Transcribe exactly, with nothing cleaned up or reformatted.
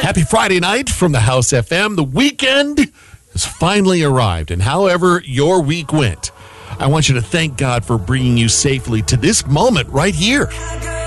Happy Friday night from the House F M. The weekend has finally arrived, and however your week went, I want you to thank God for bringing you safely to this moment right here.